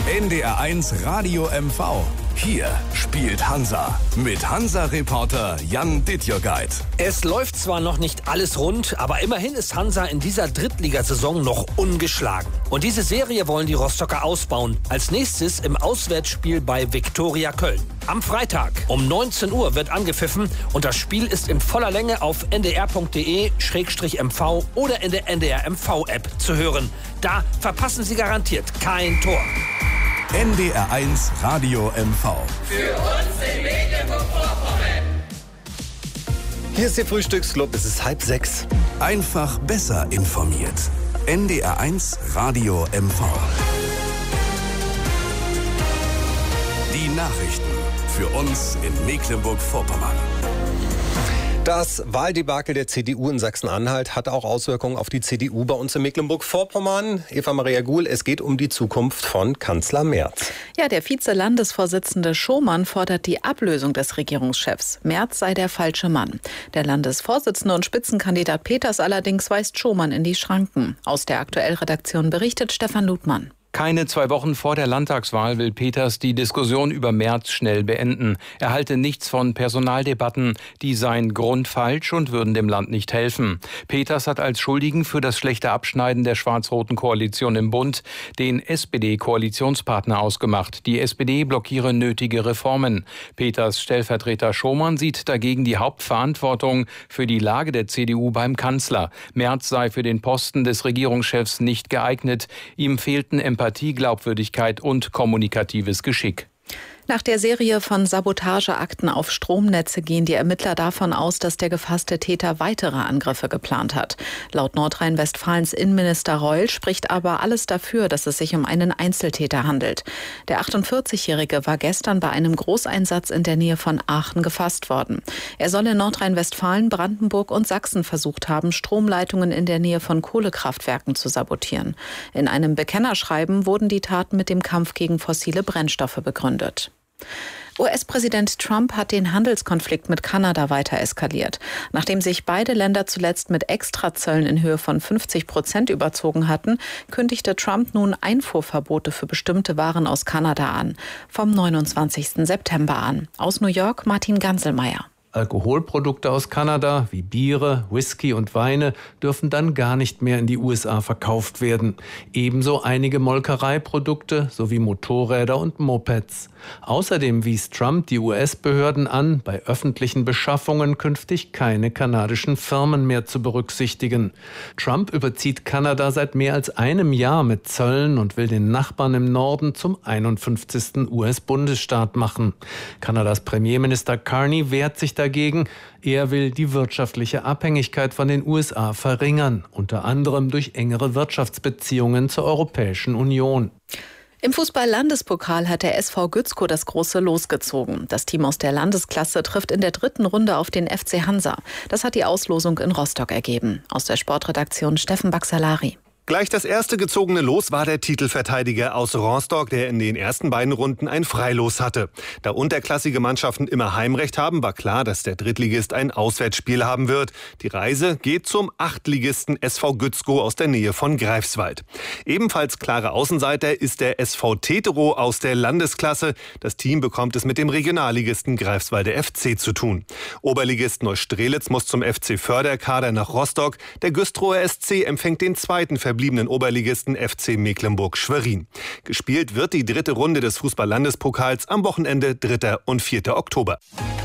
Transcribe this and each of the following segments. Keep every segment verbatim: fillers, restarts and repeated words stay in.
N D R eins Radio M V. Hier spielt Hansa mit Hansa-Reporter Jan Dittjogeit. Es läuft zwar noch nicht alles rund, aber immerhin ist Hansa in dieser Drittligasaison noch ungeschlagen. Und diese Serie wollen die Rostocker ausbauen. Als nächstes im Auswärtsspiel bei Viktoria Köln. Am Freitag um neunzehn Uhr wird angepfiffen und das Spiel ist in voller Länge auf n d r punkt d e slash m v oder in der N D R M V-App zu hören. Da verpassen Sie garantiert kein Tor. N D R eins Radio M V. Für uns in Mecklenburg-Vorpommern. Hier ist Ihr Frühstücksclub, es ist halb sechs. Einfach besser informiert. N D R eins Radio M V. Die Nachrichten für uns in Mecklenburg-Vorpommern. Das Wahldebakel der C D U in Sachsen-Anhalt hat auch Auswirkungen auf die C D U bei uns in Mecklenburg-Vorpommern. Eva Maria Guhl, es geht um die Zukunft von Kanzler Merz. Ja, der Vize-Landesvorsitzende Schomann fordert die Ablösung des Regierungschefs. Merz sei der falsche Mann. Der Landesvorsitzende und Spitzenkandidat Peters allerdings weist Schomann in die Schranken. Aus der Aktuell-Redaktion berichtet Stefan Ludmann. Keine zwei Wochen vor der Landtagswahl will Peters die Diskussion über Merz schnell beenden. Er halte nichts von Personaldebatten. Die seien grundfalsch und würden dem Land nicht helfen. Peters hat als Schuldigen für das schlechte Abschneiden der schwarz-roten Koalition im Bund den S P D-Koalitionspartner ausgemacht. Die S P D blockiere nötige Reformen. Peters Stellvertreter Schomann sieht dagegen die Hauptverantwortung für die Lage der C D U beim Kanzler. Merz sei für den Posten des Regierungschefs nicht geeignet. Ihm fehlten Empathie, Glaubwürdigkeit und kommunikatives Geschick. Nach der Serie von Sabotageakten auf Stromnetze gehen die Ermittler davon aus, dass der gefasste Täter weitere Angriffe geplant hat. Laut Nordrhein-Westfalens Innenminister Reul spricht aber alles dafür, dass es sich um einen Einzeltäter handelt. Der achtundvierzigjährige war gestern bei einem Großeinsatz in der Nähe von Aachen gefasst worden. Er soll in Nordrhein-Westfalen, Brandenburg und Sachsen versucht haben, Stromleitungen in der Nähe von Kohlekraftwerken zu sabotieren. In einem Bekennerschreiben wurden die Taten mit dem Kampf gegen fossile Brennstoffe begründet. U S-Präsident Trump hat den Handelskonflikt mit Kanada weiter eskaliert. Nachdem sich beide Länder zuletzt mit Extrazöllen in Höhe von fünfzig Prozent überzogen hatten, kündigte Trump nun Einfuhrverbote für bestimmte Waren aus Kanada an. Vom neunundzwanzigsten September an. Aus New York Martin Ganselmeier. Alkoholprodukte aus Kanada wie Biere, Whisky und Weine dürfen dann gar nicht mehr in die U S A verkauft werden. Ebenso einige Molkereiprodukte sowie Motorräder und Mopeds. Außerdem wies Trump die U S-Behörden an, bei öffentlichen Beschaffungen künftig keine kanadischen Firmen mehr zu berücksichtigen. Trump überzieht Kanada seit mehr als einem Jahr mit Zöllen und will den Nachbarn im Norden zum einundfünfzigsten U S-Bundesstaat machen. Kanadas Premierminister Carney wehrt sich dagegen. Er will die wirtschaftliche Abhängigkeit von den U S A verringern, unter anderem durch engere Wirtschaftsbeziehungen zur Europäischen Union. Im Fußball-Landespokal hat der S V Gützkow das große Los gezogen. Das Team aus der Landesklasse trifft in der dritten Runde auf den F C Hansa. Das hat die Auslosung in Rostock ergeben. Aus der Sportredaktion Steffen Baxalari. Gleich das erste gezogene Los war der Titelverteidiger aus Rostock, der in den ersten beiden Runden ein Freilos hatte. Da unterklassige Mannschaften immer Heimrecht haben, war klar, dass der Drittligist ein Auswärtsspiel haben wird. Die Reise geht zum Achtligisten S V Gützkow aus der Nähe von Greifswald. Ebenfalls klare Außenseiter ist der S V Teterow aus der Landesklasse. Das Team bekommt es mit dem Regionalligisten Greifswalder F C zu tun. Oberligist Neustrelitz muss zum F C Förderkader nach Rostock. Der Güstrower S C empfängt den zweiten Verbleibenden verbliebenen Oberligisten F C Mecklenburg-Schwerin. Gespielt wird die dritte Runde des Fußball-Landespokals am Wochenende dritter und vierter Oktober.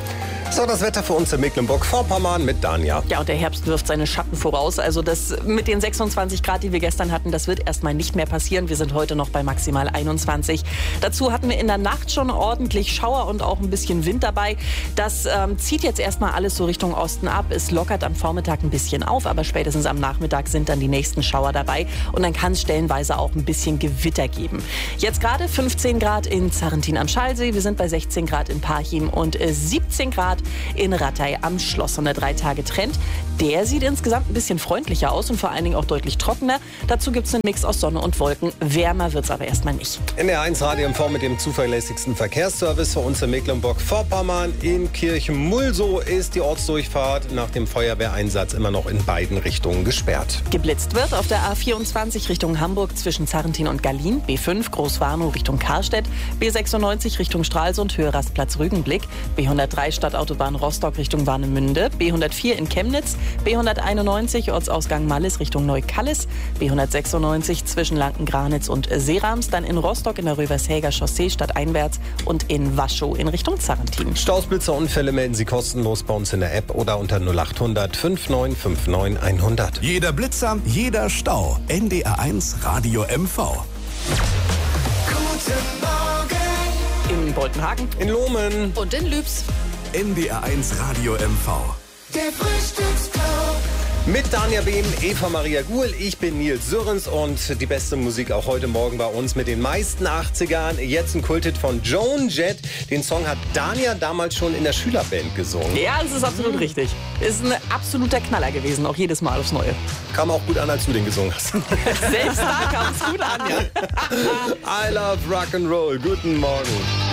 So, das Wetter für uns in Mecklenburg-Vorpommern mit Danja. Ja, und der Herbst wirft seine Schatten voraus. Also das mit den sechsundzwanzig Grad, die wir gestern hatten, das wird erstmal nicht mehr passieren. Wir sind heute noch bei maximal einundzwanzig. Dazu hatten wir in der Nacht schon ordentlich Schauer und auch ein bisschen Wind dabei. Das ähm, zieht jetzt erstmal alles so Richtung Osten ab. Es lockert am Vormittag ein bisschen auf, aber spätestens am Nachmittag sind dann die nächsten Schauer dabei. Und dann kann es stellenweise auch ein bisschen Gewitter geben. Jetzt gerade fünfzehn Grad in Zarrentin am Schalsee. Wir sind bei sechzehn Grad in Parchim und äh, siebzehn Grad in Ratay am Schloss. Und der drei Tage Trend, der sieht insgesamt ein bisschen freundlicher aus und vor allen Dingen auch deutlich trockener. Dazu gibt es einen Mix aus Sonne und Wolken. Wärmer wird es aber erstmal nicht. N D R eins Radio M V mit dem zuverlässigsten Verkehrsservice für uns in Mecklenburg-Vorpommern. In Kirchen-Mulsow ist die Ortsdurchfahrt nach dem Feuerwehreinsatz immer noch in beiden Richtungen gesperrt. Geblitzt wird auf der A vierundzwanzig Richtung Hamburg zwischen Zarrentin und Gallien, B fünf Großwarnow Richtung Karstedt, B sechsundneunzig Richtung Stralsund, Höhe Rastplatz Rügenblick, B hundertdrei Stadtautobahn Rostock Richtung Warnemünde, B hundertvier in Chemnitz, B hunderteinundneunzig Ortsausgang Mallis Richtung Neukallis, B hundertsechsundneunzig zwischen Lanken-Granitz und Seerams, dann in Rostock in der Rövershäger Chaussee stadteinwärts und in Waschow in Richtung Zarrentin. Staus, Blitzer, Unfälle melden Sie kostenlos bei uns in der App oder unter null acht hundert neunundfünfzig neunundfünfzig hundert. Jeder Blitzer, jeder Stau. N D R eins Radio M V. Guten Morgen. In Boltenhagen. In Lohmen. Und in Lübs. N D R eins Radio M V. Der Frühstücksclub. Mit Danja Behm, Eva Maria Guhl, ich bin Nils Sürrens und die beste Musik auch heute Morgen bei uns mit den meisten achtzigern. Jetzt ein Kulthit von Joan Jett. Den Song hat Danja damals schon in der Schülerband gesungen. Ja, das ist absolut richtig. Ist ein absoluter Knaller gewesen, auch jedes Mal aufs Neue. Kam auch gut an, als du den gesungen hast. Selbst da kam es gut an, ja. I love Rock'n'Roll. Guten Morgen.